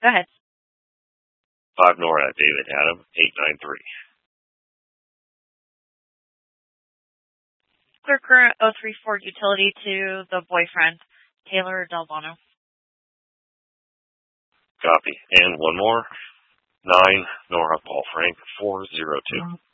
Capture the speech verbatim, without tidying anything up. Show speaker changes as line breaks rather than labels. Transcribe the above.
Go ahead.
five Nora, David Adam, eight nine three.
Clear current oh three four utility to the boyfriend, Taylor Delbono.
Copy. And one more. nine Nora, Paul Frank, four zero two.